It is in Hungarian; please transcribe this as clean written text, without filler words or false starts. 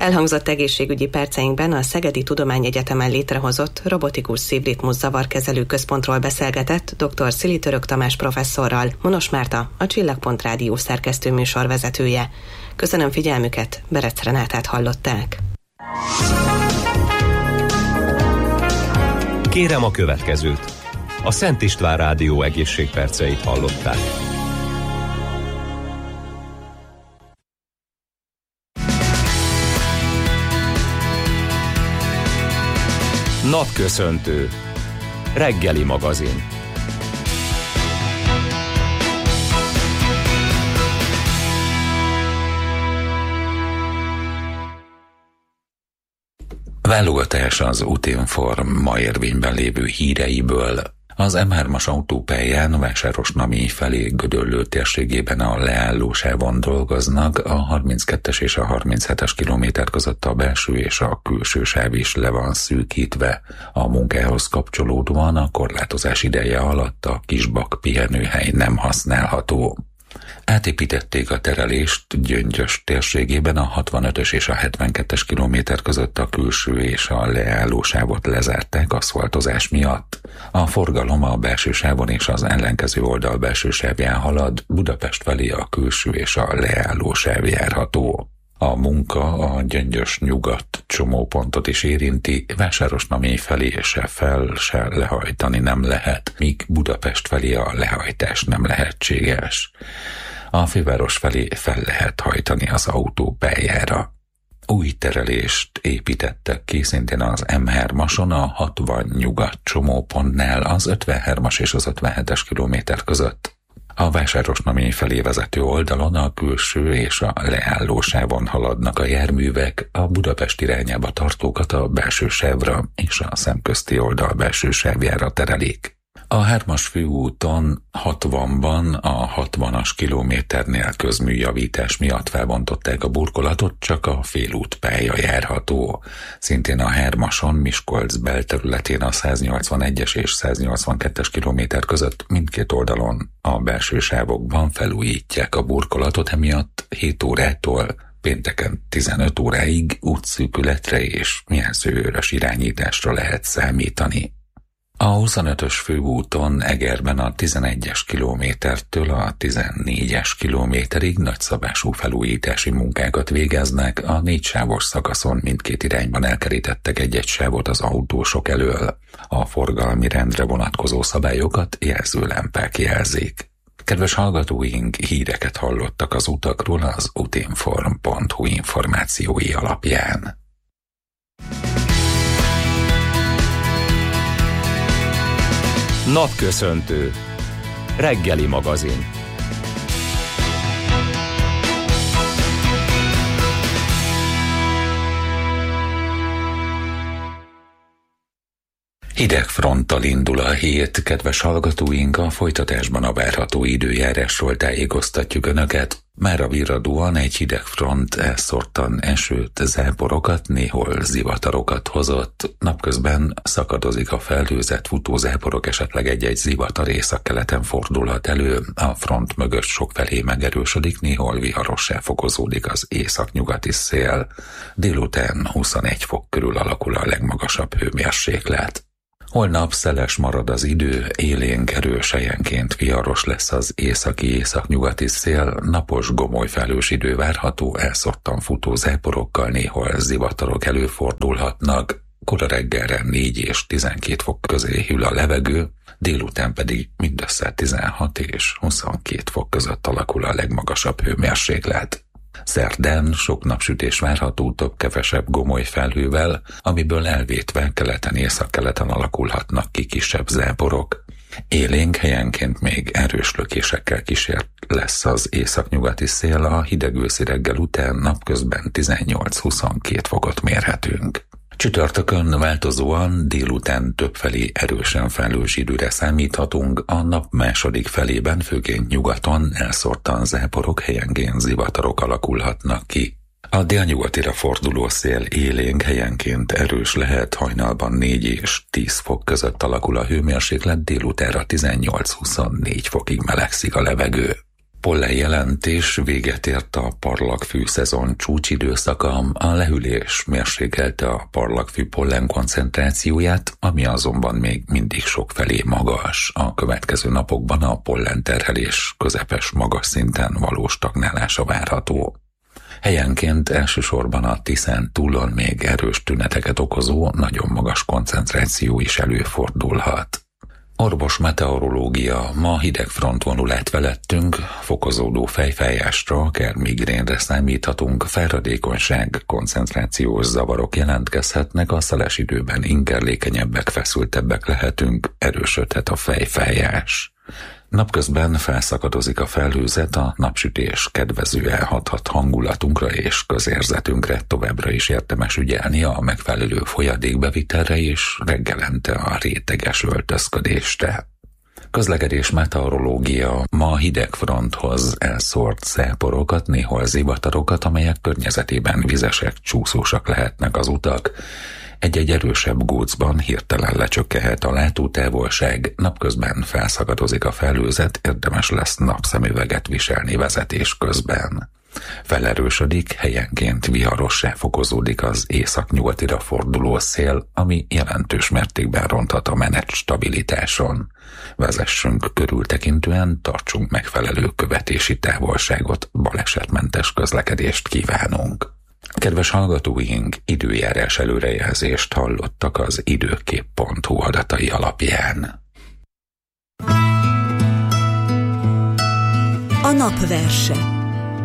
Elhangzott egészségügyi perceinkben a Szegedi Tudományegyetemen létrehozott robotikus szívritmus zavarkezelő központról beszélgetett dr. Szili Török Tamás professzorral, Monos Márta, a Csillagpont Rádió szerkesztő műsorvezetője. Köszönöm figyelmüket, Berec Renátát hallották. Kérem a következőt. A Szent István Rádió egészségperceit hallották. Napköszöntő. Reggeli magazin. Válogatás az Utinform ma érvényben lévő híreiből. Az M3-as autópályán Vásárosnami felé Gödöllő térségében a leállósávon dolgoznak, a 32-es és a 37-es kilométer között a belső és a külső sáv is le van szűkítve. A munkához kapcsolódóan a korlátozás ideje alatt a Kisbak pihenőhely nem használható. Átépítették a terelést Gyöngyös térségében, a 65-ös és a 72-es kilométer között a külső és a leálló sávot lezárták aszfaltozás miatt. A forgalom a belső sávon és az ellenkező oldal belső sávján halad, Budapest felé a külső és a leálló sáv járható. A munka a Gyöngyös nyugat csomópontot is érinti, Vásárosnami felé se fel, se lehajtani nem lehet, míg Budapest felé a lehajtás nem lehetséges. A főváros felé fel lehet hajtani az autópályára. Új terelést építettek ki szintén az M3-ason, a 60 nyugat csomópontnál az 53-as és az 57-es kilométer között. A Vásárosnami felé vezető oldalon a külső és a leálló sávon haladnak a járművek, a Budapest irányába tartókat a belső sávra és a szemközti oldal belső sávjára terelik. A 3-as főúton 60-ban a 60-as kilométernél közműjavítás miatt felbontották a burkolatot, csak a félútpálya járható. Szintén a 3-ason Miskolc belterületén a 181-es és 182-es kilométer között mindkét oldalon a belső sávokban felújítják a burkolatot, emiatt 7 órától pénteken 15 óráig útszűkületre és jelzőőrös irányításra lehet számítani. A 25-ös főúton Egerben a 11-es kilométertől a 14-es kilométerig nagyszabású felújítási munkákat végeznek, a 4 sávos szakaszon mindkét irányban elkerítettek egy-egy sávot az autósok elől. A forgalmi rendre vonatkozó szabályokat jelzőlámpák jelzik. Kedves hallgatóink, híreket hallottak az utakról az utinform.hu információi alapján. Napköszöntő. Reggeli magazin. Hideg fronttal indul a hét, kedves hallgatóink, a folytatásban a várható időjárásról tájékoztatjuk Önöket. Mára virradóan egy hideg front elszórtan esőt, záporokat, néhol zivatarokat hozott. Napközben szakadozik a felhőzet, futó záporok, esetleg egy-egy zivatar északkeleten fordulhat elő. A front mögött sokfelé megerősödik, néhol viharossá fokozódik az északnyugati szél. Délután 21 fok körül alakul a legmagasabb hőmérséklet. Holnap szeles marad az idő, élénk erős helyenként viharos lesz az északi-északnyugati szél, napos gomolyfelhős idő várható, elszórtan futó záporokkal, néhol zivatarok előfordulhatnak, kora reggelre 4 és 12 fok közé hűl a levegő, délután pedig mindössze 16 és 22 fok között alakul a legmagasabb hőmérséklet. Szerdán sok napsütés várható, több-kevesebb gomoly felhővel, amiből elvétve keleten északkeleten alakulhatnak ki kisebb záporok. Élénk helyenként még erős lökésekkel kísért lesz az északnyugati szél, a hideg őszi reggel után napközben 18-22 fokot mérhetünk. Csütörtökön változóan délután többfelé erősen felhős időre számíthatunk, a nap második felében főként nyugaton elszórtan záporok, helyenként zivatarok alakulhatnak ki. A délnyugatira forduló szél élénk, helyenként erős lehet, hajnalban 4 és 10 fok között alakul a hőmérséklet, délutánra 18-24 fokig melegszik a levegő. pollenjelentés, véget ért a parlagfű szezon csúcsidőszaka, a lehűlés mérsékelte a parlagfű pollen koncentrációját, ami azonban még mindig sokfelé magas. A következő napokban a pollenterhelés közepes magas szinten való stagnálása várható. Helyenként elsősorban a Tiszán túlon még erős tüneteket okozó, nagyon magas koncentráció is előfordulhat. Orvos meteorológia, ma hideg frontvonulát felettünk, fokozódó fejfájásra, akár migrénre számíthatunk, felradékonyság, koncentrációs zavarok jelentkezhetnek, a szeles időben ingerlékenyebbek, feszültebbek lehetünk, erősödhet a fejfájás. Napközben felszakadozik a felhőzet, a napsütés kedvezően hathat hangulatunkra és közérzetünkre, továbbra is érdemes ügyelni a megfelelő folyadékbevitelre és reggelente a réteges öltözködésre. Közlekedés meteorológia, ma hideg fronthoz elszórt záporokat, néhol zivatarokat, amelyek környezetében vizesek, csúszósak lehetnek az utak. Egy-egy erősebb gócban hirtelen lecsökkenhet a látótávolság, napközben felszakadozik a felhőzet, érdemes lesz napszemüveget viselni vezetés közben. Felerősödik, helyenként viharossá fokozódik az északnyugatira forduló szél, ami jelentős mértékben ronthat a menet stabilitáson. Vezessünk körültekintően, tartsunk megfelelő követési távolságot, balesetmentes közlekedést kívánunk. Kedves hallgatóink, időjárás előrejelzést hallottak az időkép.hu adatai alapján. A napverse.